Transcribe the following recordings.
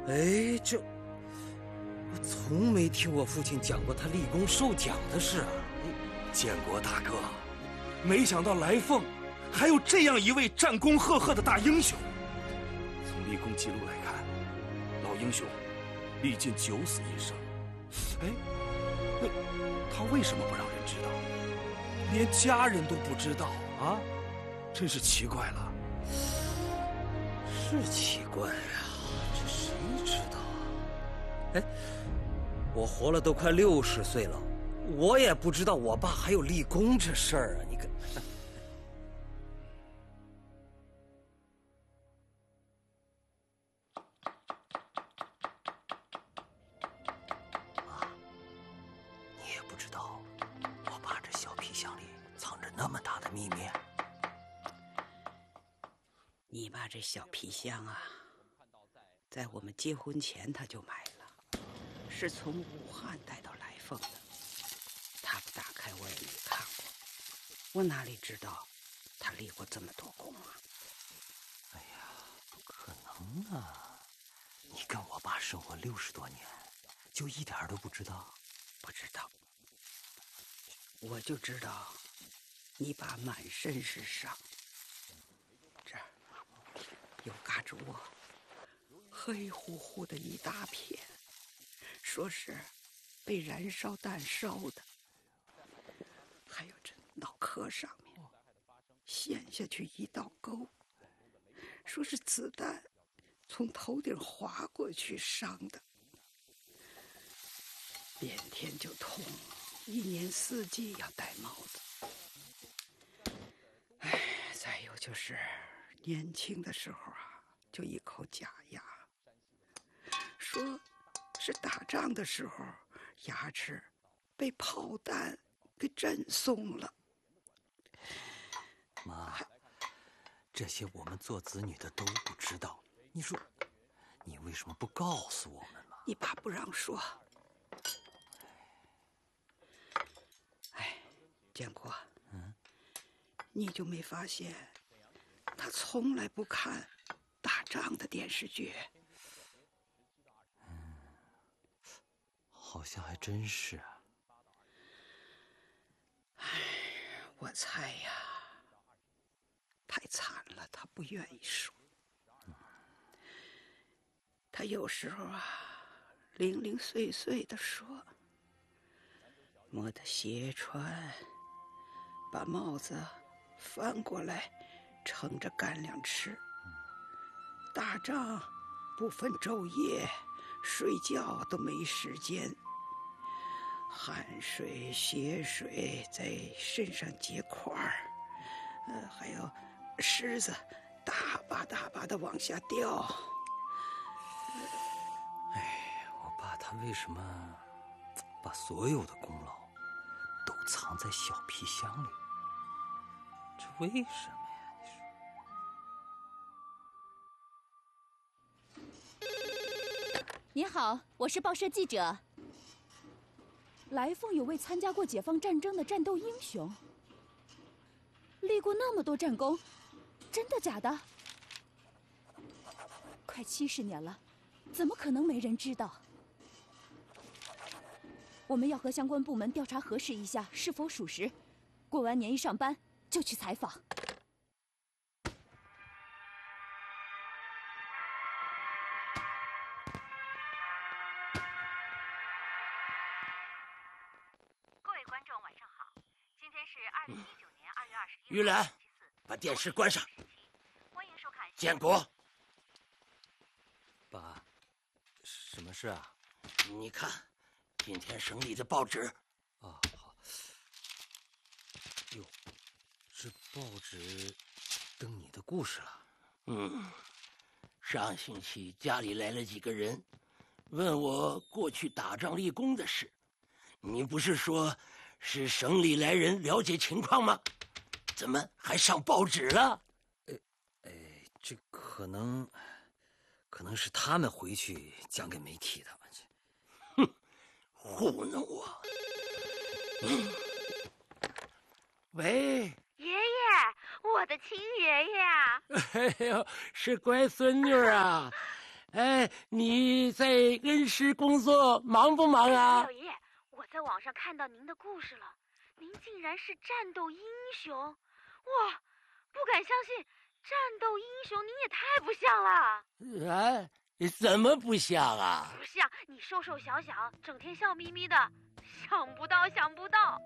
哎，我从没听我父亲讲过他立功受奖的事啊。 建国大哥，没想到来凤还有这样一位战功赫赫的大英雄。从立功记录来看，老英雄历尽9死1生。哎，那他为什么不让人知道？连家人都不知道啊，真是奇怪了。 是奇怪啊，这谁知道啊？哎，我活了都快60岁了，我也不知道我爸还有立功这事儿啊！你看，妈，你也不知道我爸这小皮箱里藏着那么大的秘密。 你爸这小皮箱啊，在我们结婚前他就买了，是从武汉带到来凤的。他不打开我也没看过，我哪里知道他立过这么多功啊？ 哎呀，不可能啊！你跟我爸生活60多年，就一点都不知道？ 不知道，我就知道你爸满身是伤，这儿有嘎吱窝，黑乎乎的一大片，说是被燃烧弹烧的。还有这脑壳上面陷下去一道沟，说是子弹从头顶划过去伤的，变天就痛，一年4季要戴帽子。哎，再有就是年轻的时候啊，就一口假牙，说是打仗的时候牙齿被炮弹给震松了。 妈，这些我们做子女的都不知道，你说你为什么不告诉我们呢？ 你爸不让说。哎，建国，你就没发现他从来不看打仗的电视剧？ 好像还真是啊。 我猜呀，太惨了，他不愿意说。他有时候啊，零零碎碎地说，磨得鞋穿，把帽子翻过来盛着干粮吃。打仗不分昼夜，睡觉都没时间，汗水血水在身上结块儿，还有虱子大把大把的往下掉。 哎，我爸他为什么把所有的功劳都藏在小皮箱里？这为什么呀？你说。 您好，我是报社记者。来凤有位参加过解放战争的战斗英雄，立过那么多战功，真的假的？快70年了，怎么可能没人知道？我们要和相关部门调查核实一下是否属实，过完年一上班就去采访。 玉兰，把电视关上。建国， 爸，什么事啊？ 你看，今天省里的报纸。 啊，好。哟，这报纸登你的故事了。 上星期家里来了几个人，问我过去打仗立功的事。你不是说是省里来人了解情况吗？怎么还上报纸了？ 这可能是他们回去讲给媒体的。 哼，糊弄我！喂， 爷爷，我的亲爷爷啊！ 哎呦，是乖孙女啊！ 哎，你在恩施工作忙不忙啊？ 老爷，我在网上看到您的故事了，您竟然是战斗英雄，哇，不敢相信，战斗英雄您也太不像了。 啊，怎么不像啊？ 不像，你瘦瘦小小，整天笑眯眯的，想不到，想不到。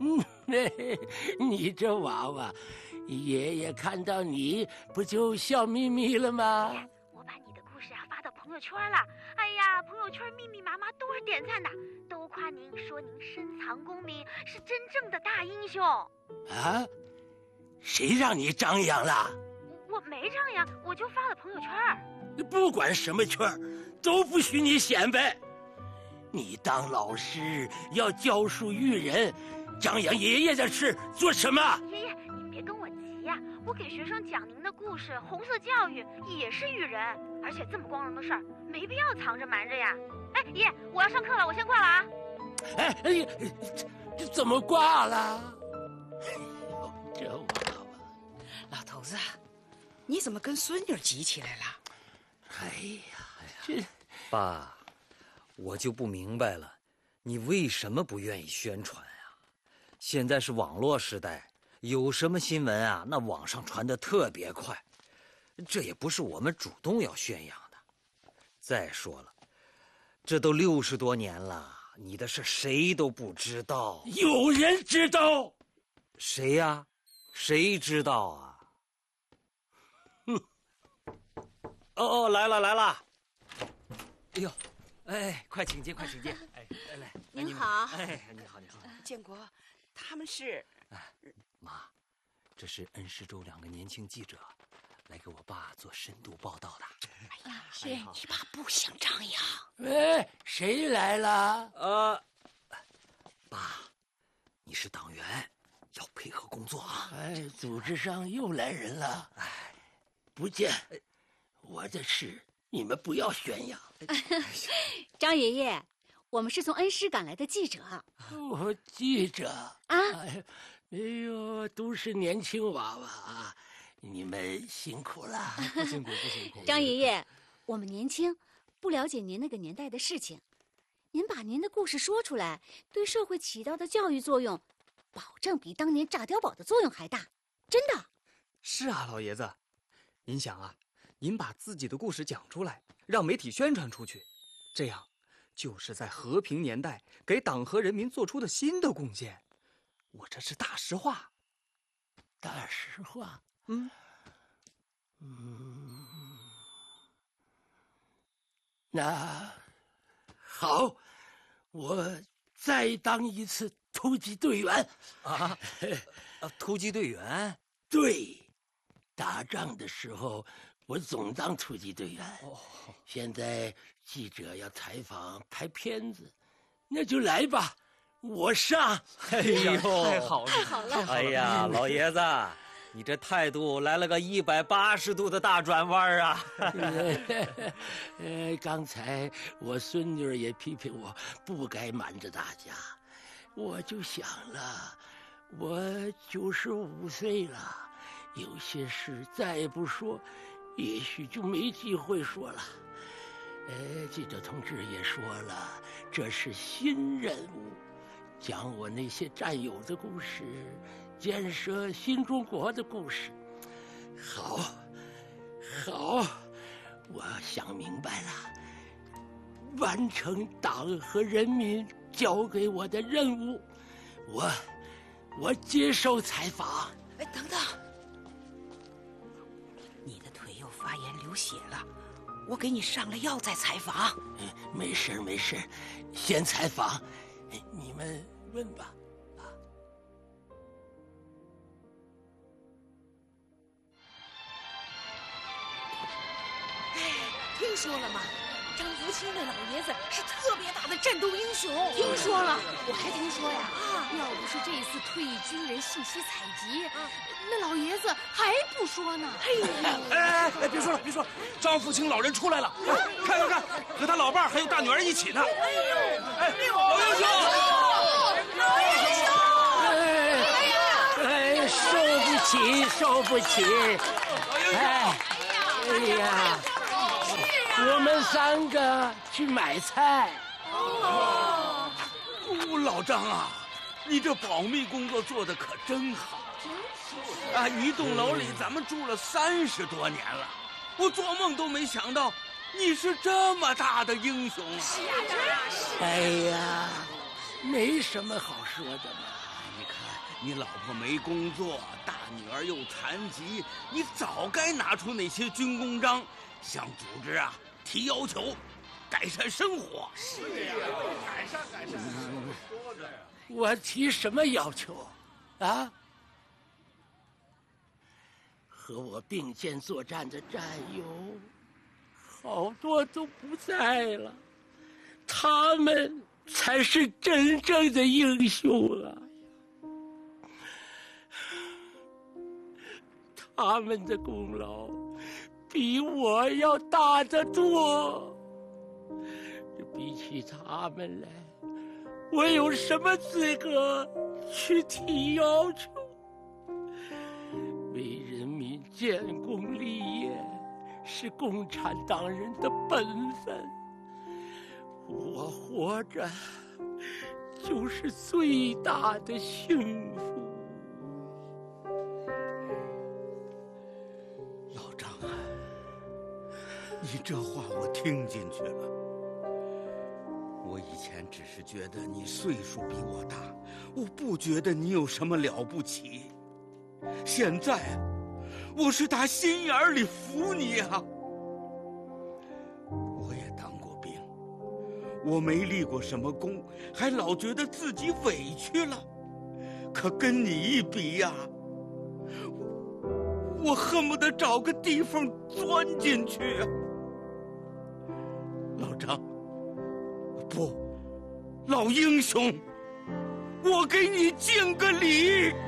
你这娃娃，爷爷看到你不就笑眯眯了吗？ 我把你的故事发到朋友圈了，哎呀，朋友圈密密麻麻都是点赞的，都夸您，说您深藏功名，是真正的大英雄。 啊？谁让你张扬了？ 我没张扬，我就发了朋友圈。 不管什么圈都不许你显摆。你当老师要教书育人，张扬爷爷的事做什么？ 爷爷，您别跟我急呀，我给学生讲您的故事，红色教育也是育人，而且这么光荣的事儿，没必要藏着瞒着呀。哎，爷，我要上课了，我先挂了啊。 哎，这怎么挂了？哎呦，这娃娃， 老头子，你怎么跟孙女急起来了？ 哎呀，这爸，我就不明白了，你为什么不愿意宣传啊？现在是网络时代，有什么新闻啊，那网上传得特别快，这也不是我们主动要宣扬的。再说了，这都60多年了，你的事谁都不知道。 有人知道？ 谁呀？谁知道啊？哦，来了来了！哎呦，哎，快请进，快请进！哎，来， 您好。 哎，你好，你好。 建国，他们是…… 妈，这是恩施州2个年轻记者，来给我爸做深度报道的。 哎呀，是你爸不想张扬。 哎，谁来了？ 爸，你是党员，要配合工作啊。 哎，组织上又来人了。哎，不见。我的事你们不要宣扬。 张爷爷，我们是从恩施赶来的记者。 我记者啊， 哎呦，都是年轻娃娃啊，你们辛苦了。 不辛苦，不辛苦。 张爷爷，我们年轻，不了解您那个年代的事情，您把您的故事说出来，对社会起到的教育作用，保证比当年炸碉堡的作用还大，真的。 是啊，老爷子，您想啊，您把自己的故事讲出来，让媒体宣传出去，这样就是在和平年代给党和人民做出的新的贡献。我这是大实话。 大实话？那好，我再当一次突击队员。 啊，突击队员？ 对，打仗的时候我总当突击队员。现在记者要采访拍片子，那就来吧，我上。 哎呦， 太好了， 太好了！ 哎呀，老爷子，你这态度来了个180度的大转弯啊！ 刚才我孙女也批评我不该瞒着大家，我就想了，我95岁了，有些事再不说，也许就没机会说了。记者同志也说了，这是新任务，讲我那些战友的故事，建设新中国的故事。好，我想明白了，完成党和人民交给我的任务，我接受采访。 哎，等等，你的腿又发炎流血了，我给你上了药再采访。 没事，先采访，你们问吧。 听说了吗？张福清那老爷子是特别大的战斗英雄。 听说了，我还听说呀，要不是这次退役军人信息采集，那老爷子还不说呢。 哎，别说了，张福清老人出来了，看，和他老伴儿还有大女儿一起呢。哎，老英雄， 受不起，哎呀， 是啊， 我们3个去买菜。 老张啊，你这保密工作做得可真好。啊，一栋楼里咱们住了30多年了，我做梦都没想到你是这么大的英雄啊！ 是啊，真是。哎呀，没什么好说的嘛。 你看，你老婆没工作，大女儿又残疾，你早该拿出那些军功章，向组织啊提要求，改善生活。是呀，改善。 我提什么要求啊？和我并肩作战的战友，好多都不在了，他们才是真正的英雄啊！他们的功劳比我要大得多。比起他们来，我有什么资格去提要求？为人民建功立业是共产党人的本分，我活着就是最大的幸福。 老张啊，你这话我听进去了。我以前只是觉得你岁数比我大，我不觉得你有什么了不起。现在我是打心眼里服你啊。我也当过兵，我没立过什么功，还老觉得自己委屈了。可跟你一比呀，我恨不得找个地缝钻进去啊。老张，不，老英雄，我给你敬个礼。